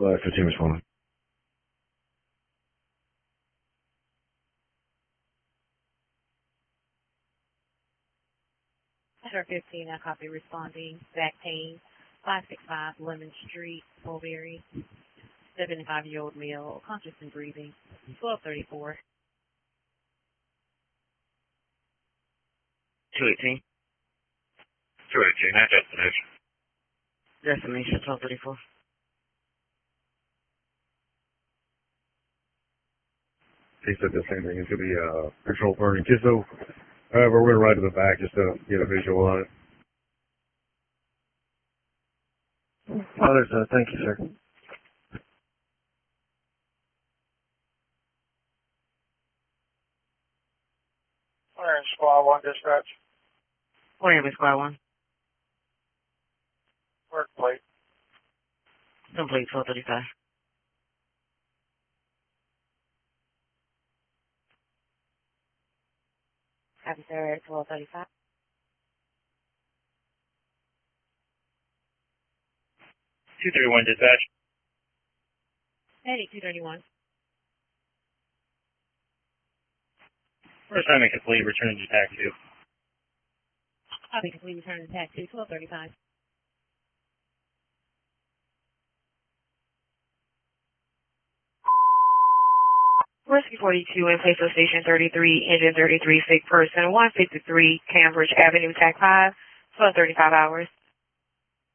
15 responding. Center 15, I copy responding. Back pain, 565 Lemon Street, Mulberry. 75-year-old male, conscious and breathing. 1234. 218. 218, that's destination. Destination 1234. He said the same thing. It's going to be control burning Kisso. However, we're going to ride to the back just to get a visual on it. Understood. Thank you, sir. Orange Squad 1 dispatch. Miami Squad 1. Work plate. Complete 1235. Copy, sir, 1235. 231 dispatch. Heading 231. First time complete, return to TAC 2. Copy, complete, return to TAC 2, 1235. Rescue 42 in place of Station 33, Engine 33, sick person, 153 Cambridge Avenue, TAC 5, 1235 hours.